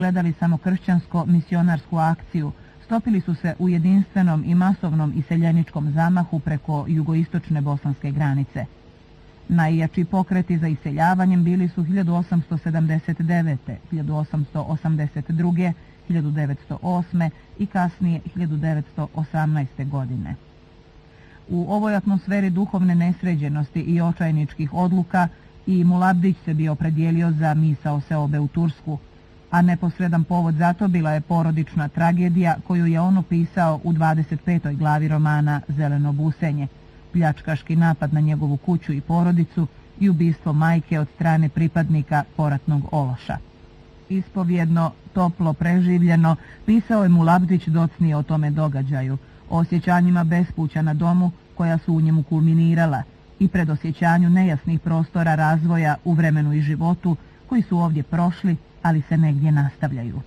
gledali samo kršćansko-misionarsku akciju, stopili su se u jedinstvenom i masovnom iseljeničkom zamahu preko jugoistočne bosanske granice. Najjači pokreti za iseljavanjem bili su 1879., 1882., 1908. i kasnije 1918. godine. U ovoj atmosferi duhovne nesređenosti i očajničkih odluka i Mulabdić se bio opredijelio za misao seobe u Tursku, a neposredan povod za to bila je porodična tragedija koju je on opisao u 25. glavi romana Zeleno busenje, pljačkaški napad na njegovu kuću i porodicu i ubistvo majke od strane pripadnika poratnog ološa. Ispovjedno, toplo preživljeno, pisao je Mulabdić docnije o tome događaju, o osjećanjima bespuća na domu koja su u njemu kulminirala i predosjećanju nejasnih prostora razvoja u vremenu i životu koji su ovdje prošli, ali se negdje nastavljaju.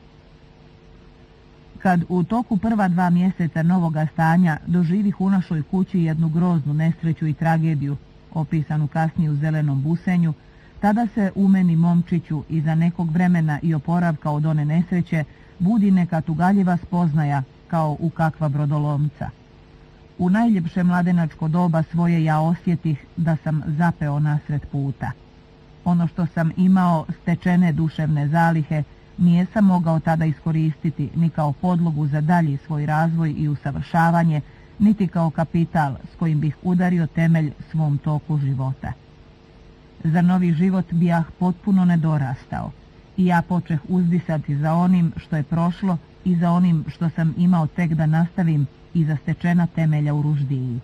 Kad u toku prva 2 mjeseca novoga stanja doživih u našoj kući jednu groznu nesreću i tragediju, opisanu kasnije u Zelenom busenju, tada se u meni, momčiću, iza nekog vremena i oporavka od one nesreće budi neka tugaljiva spoznaja kao u kakva brodolomca. U najljepše mladenačko doba svoje ja osjetih da sam zapeo nasred puta. Ono što sam imao stečene duševne zalihe nisam mogao tada iskoristiti ni kao podlogu za dalji svoj razvoj i usavršavanje, niti kao kapital s kojim bih udario temelj svom toku života. Za novi život bijah potpuno nedorastao i ja počeh uzdisati za onim što je prošlo i za onim što sam imao tek da nastavim iza stečena temelja u Ruždiji.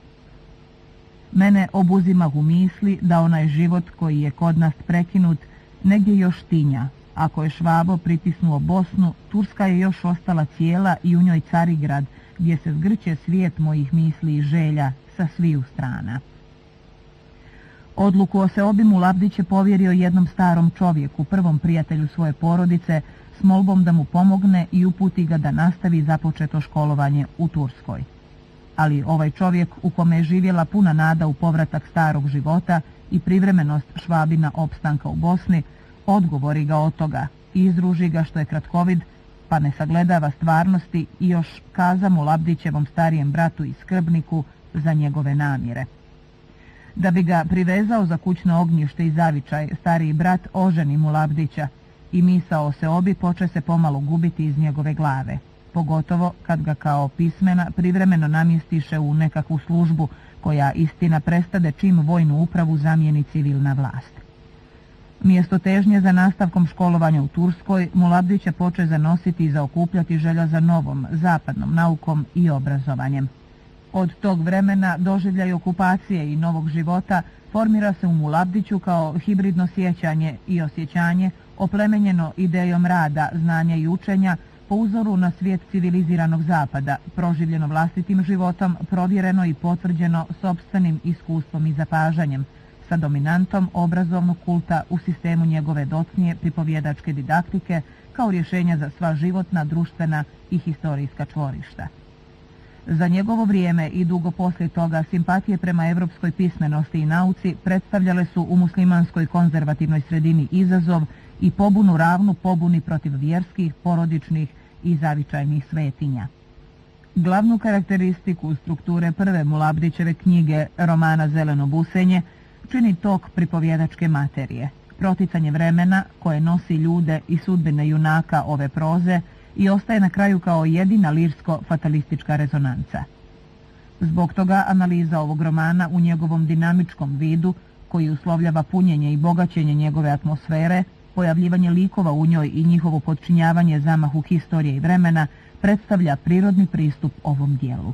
Mene obuzimah u misli da onaj život koji je kod nas prekinut negdje još tinja. Ako je Švabo pritisnuo Bosnu, Turska je još ostala cijela i u njoj Carigrad, gdje se zgrće svijet mojih misli i želja sa sviju strana. Odluku o seobi Mulabdić je povjerio jednom starom čovjeku, prvom prijatelju svoje porodice, s molbom da mu pomogne i uputi ga da nastavi započeto školovanje u Turskoj. Ali ovaj čovjek, u kome je živjela puna nada u povratak starog života i privremenost Švabina opstanka u Bosni, odgovori ga od toga i izruži ga što je kratkovid, pa ne sagledava stvarnosti i još kaza Mulabdićevom starijem bratu i skrbniku za njegove namjere. Da bi ga privezao za kućno ognjište i zavičaj, stariji brat oženi Mulabdića i misao o seobi poče se pomalo gubiti iz njegove glave, pogotovo kad ga kao pismena privremeno namjestiše u nekakvu službu koja istina prestade čim vojnu upravu zamijeni civilna vlast. Mjesto težnje za nastavkom školovanja u Turskoj, Mulabdića poče zanositi i zaokupljati želja za novom, zapadnom naukom i obrazovanjem. Od tog vremena doživljaj okupacije i novog života formira se u Mulabdiću kao hibridno sjećanje i osjećanje oplemenjeno idejom rada, znanja i učenja po uzoru na svijet civiliziranog zapada, proživljeno vlastitim životom, provjereno i potvrđeno sopstvenim iskustvom i zapažanjem, sa dominantom obrazovnog kulta u sistemu njegove docnije pripovjedačke didaktike kao rješenja za sva životna, društvena i historijska čvorišta. Za njegovo vrijeme i dugo poslije toga simpatije prema evropskoj pismenosti i nauci predstavljale su u muslimanskoj konzervativnoj sredini izazov i pobunu ravnu pobuni protiv vjerskih, porodičnih i zavičajnih svetinja. Glavnu karakteristiku strukture prve Mulabdićeve knjige, romana Zeleno busenje, čini tok pripovjedačke materije, proticanje vremena koje nosi ljude i sudbine junaka ove proze i ostaje na kraju kao jedina lirsko-fatalistička rezonanca. Zbog toga analiza ovog romana u njegovom dinamičkom vidu, koji uslovljava punjenje i bogaćenje njegove atmosfere, pojavljivanje likova u njoj i njihovo podčinjavanje zamahu historije i vremena, predstavlja prirodni pristup ovom dijelu.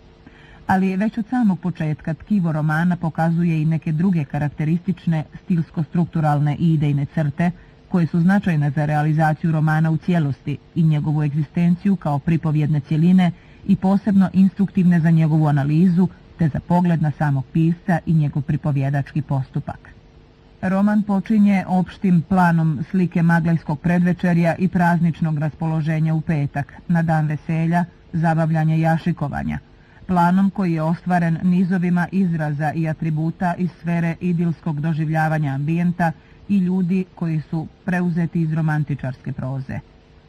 Ali već od samog početka tkivo romana pokazuje i neke druge karakteristične stilsko-strukturalne i idejne crte, koje su značajne za realizaciju romana u cijelosti i njegovu egzistenciju kao pripovjedne cjeline i posebno instruktivne za njegovu analizu te za pogled na samog pisca i njegov pripovjedački postupak. Roman počinje opštim planom slike maglajskog predvečerja i prazničnog raspoloženja u petak, na dan veselja, zabavljanja i jašikovanja, planom koji je ostvaren nizovima izraza i atributa iz sfere idilskog doživljavanja ambijenta i ljudi koji su preuzeti iz romantičarske proze.